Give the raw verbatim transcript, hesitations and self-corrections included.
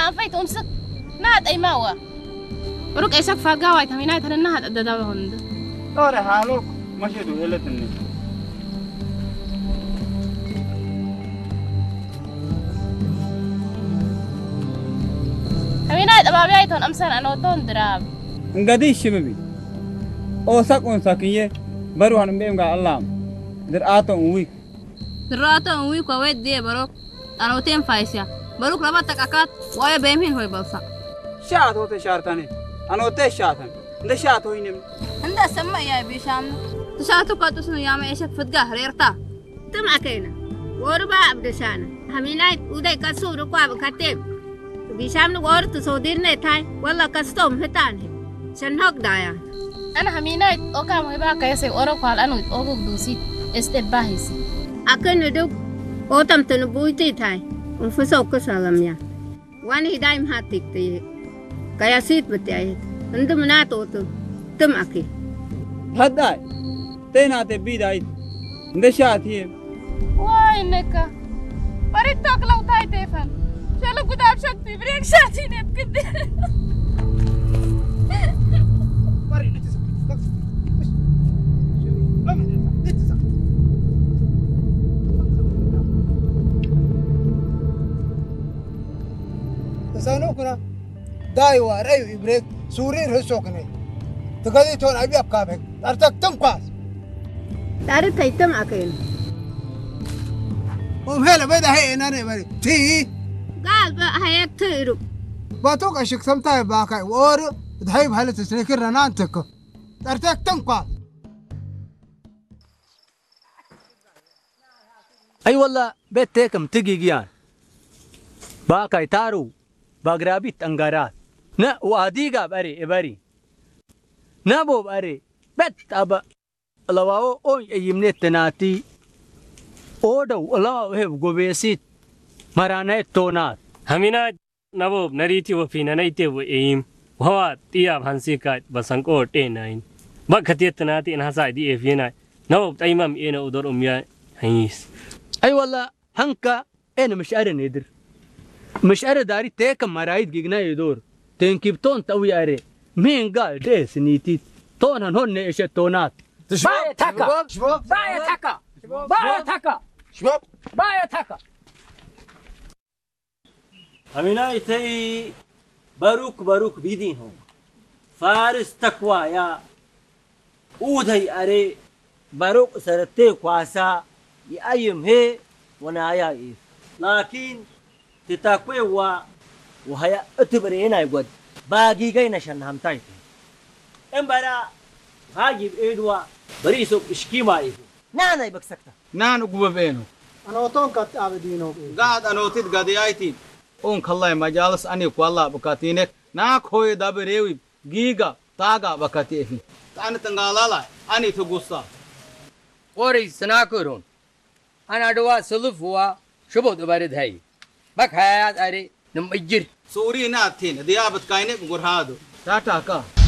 بقى فايت أمسك ناد أي ماوى برك إيشك فاقا تميناي ترى نهاد أددا هند ترى حالك ماشي دويلتني تميناي أبابي أيتون أمسان أنا وتون دراب نقدي شبابي أو ساكون ساكية برو هنم بيم قال الله دراتون ويك دراتون ويك وويد دي برك أنا وتين فايسيا برك ربطك أكاد ويا بيمين هوي بلصا شات هو تشارتني أنا وتش شاتن ده شات هو ينم عند سما يا بيشام تشاتو كاتوسن يا ما إيشك فتقه ريرتا تم أكينا وربا عبدسانا هميناي وداي كسو ركوا بكتيب بيشام نقول تصودين نتاي ولا كستوم هتانه شنهك دايا أنا هميناي أوكا مهبا كيسي أوروك والأنو أوكو دوسي استباهيسي أكن ودوك أوتم تنبويتي تاي وفسوك سلام يا واني دايم هاتيك تي كيا سيت بتاعي عند مناتو تم أكي هداي تينا تبي داي نشاتي واي نكا بريد تاكلو تاي تفهم شالو قدام شكتي بريك شاتي نبكد تسانوكنا دايوا رأيو إبريك سورين هسوكني تقدي تون أبي أبكابك أرتك تنقاس تعرف تيتم أكين ومهلا بدا هي أنا بري تي قال بقى هيك تيرو باتوك أشك سمتاي باكاي وورو تهيب هلا تسنكر رنانتك أرتك تنقاس أي والله بيتكم تجيجيان باكاي تارو باغرابيت أنغارات نا واديغا بري بري نابو بري بيت أبا لواو أو يمني تناتي أودو لواو هيف غوبيسيت مرانة تونات همينا نابو نريتي وفينا نيتي وإيم وهو تياب هنسيكات بسانكو تيناين بكتير تناتي إنها سايدي إفينا نابو تايمام إينا أدور أميا هنيس أي والله هنكا أنا مش أرى ندر مش أرى داري تيكم مرايد جيجنا يدور تنكيب تون توي أرى مين قال ده سنيتي تون هنون إيش تونات باية تكا باية تكا باية تكا شباب باية تكا هميناي تي باروك باروك بيدينهم فارس تقوى يا أودي أري باروك سرتي كواسا يأيم هي ونايا إيه لكن تتاكوي و وهي اتبرينا يقول باقي جاينا شن هم تايتي إم برا هاجيب إيدوا بريسوك إشكي ما إيه نانا يبك سكتة نان أقوى بينه أنا وطن كت عبدينه قاعد أنا وتيت قاعد يايتين أون خلاي مجالس أني كوالله بكاتينك ناك هوي دابريوي جيجا تاجا بكاتيفي أنا تنقالا أني تقصى وري سناكرون أنا دوا سلفوا شبود بارد هاي بك حياة أري نم أجر سوري ناتين ديابت كاينك بقول هادو تاتا كا